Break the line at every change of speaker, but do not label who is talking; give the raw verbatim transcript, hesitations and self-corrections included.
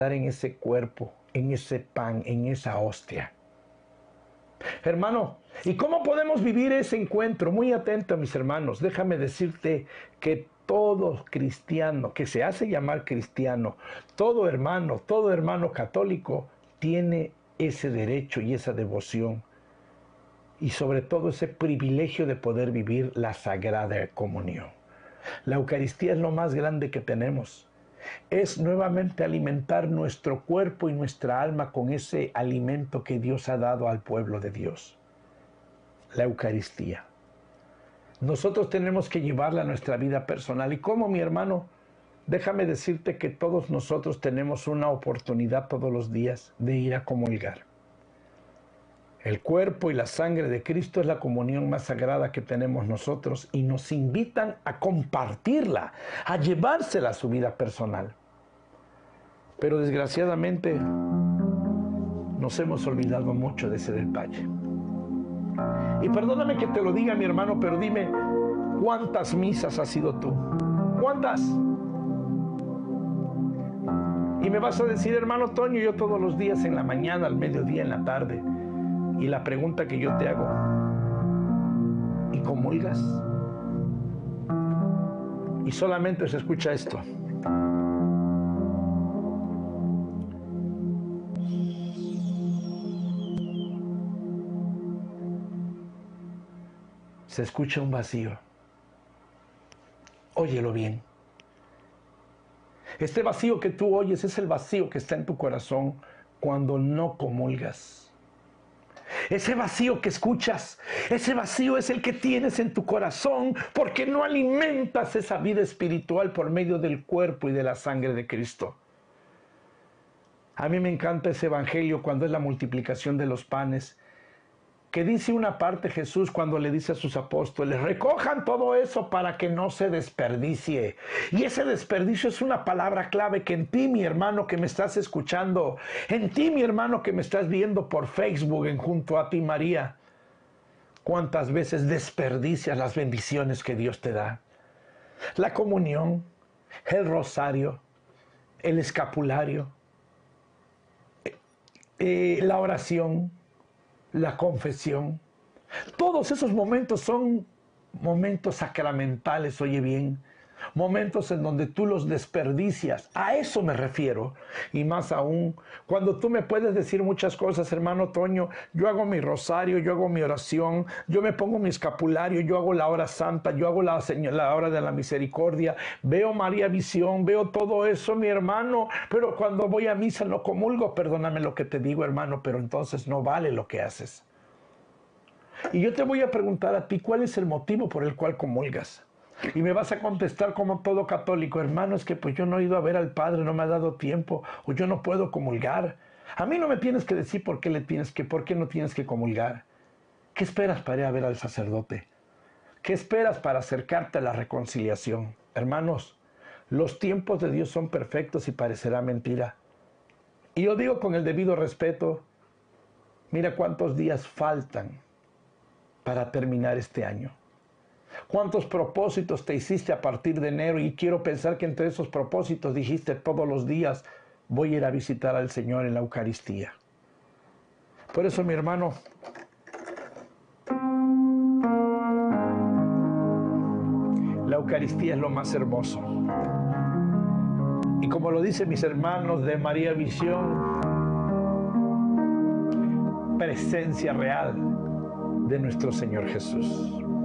en ese cuerpo, en ese pan, en esa hostia. Hermano, ¿y cómo podemos vivir ese encuentro? Muy atento, mis hermanos, déjame decirte que todo cristiano, que se hace llamar cristiano, todo hermano, todo hermano católico, tiene ese derecho y esa devoción, y sobre todo ese privilegio de poder vivir la Sagrada Comunión. La Eucaristía es lo más grande que tenemos. Es nuevamente alimentar nuestro cuerpo y nuestra alma con ese alimento que Dios ha dado al pueblo de Dios. La Eucaristía. Nosotros tenemos que llevarla a nuestra vida personal. ¿Y cómo, mi hermano? Déjame decirte que todos nosotros tenemos una oportunidad todos los días de ir a comulgar. El cuerpo y la sangre de Cristo es la comunión más sagrada que tenemos nosotros y nos invitan a compartirla, a llevársela a su vida personal. Pero desgraciadamente nos hemos olvidado mucho de ese detalle. Y perdóname que te lo diga, mi hermano, pero dime, ¿cuántas misas has ido tú? ¿Cuántas? Y me vas a decir, hermano Toño, yo todos los días en la mañana, al mediodía, en la tarde. Y la pregunta que yo te hago, ¿y comulgas? Y solamente se escucha esto. Se escucha un vacío. Óyelo bien. Este vacío que tú oyes es el vacío que está en tu corazón cuando no comulgas. Ese vacío que escuchas, ese vacío es el que tienes en tu corazón porque no alimentas esa vida espiritual por medio del cuerpo y de la sangre de Cristo. A mí me encanta ese evangelio cuando es la multiplicación de los panes, que dice una parte Jesús cuando le dice a sus apóstoles, recojan todo eso para que no se desperdicie. Y ese desperdicio es una palabra clave que en ti, mi hermano que me estás escuchando, en ti, mi hermano que me estás viendo por Facebook, en Junto a Ti María, ¿cuántas veces desperdicias las bendiciones que Dios te da? La comunión, el rosario, el escapulario, eh, la oración, la confesión. Todos esos momentos son momentos sacramentales, oye bien, momentos en donde tú los desperdicias. A eso me refiero. Y más aún, cuando tú me puedes decir muchas cosas, hermano Toño, yo hago mi rosario, yo hago mi oración, yo me pongo mi escapulario, yo hago la hora santa, yo hago la, la hora de la misericordia, veo María Visión, veo todo eso, mi hermano, pero cuando voy a misa no comulgo. Perdóname lo que te digo, hermano, pero entonces no vale lo que haces. Y yo te voy a preguntar a ti, ¿cuál es el motivo por el cual comulgas? Y me vas a contestar como todo católico, hermano, es que pues yo no he ido a ver al Padre, no me ha dado tiempo, o yo no puedo comulgar. A mí no me tienes que decir por qué le tienes que, por qué no tienes que comulgar. ¿Qué esperas para ir a ver al sacerdote? ¿Qué esperas para acercarte a la reconciliación? Hermanos, los tiempos de Dios son perfectos y parecerá mentira. Y yo digo con el debido respeto, mira cuántos días faltan para terminar este año. ¿Cuántos propósitos te hiciste a partir de enero? Y quiero pensar que entre esos propósitos dijiste todos los días, voy a ir a visitar al Señor en la Eucaristía. Por eso, mi hermano, la Eucaristía es lo más hermoso. Y como lo dicen mis hermanos de María Visión, presencia real de nuestro Señor Jesús.